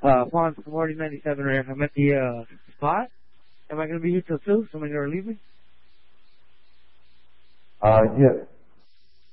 Pond 4097 right? I'm at the spot. Am I going to be here till 2? Somebody going to leave me? Yeah.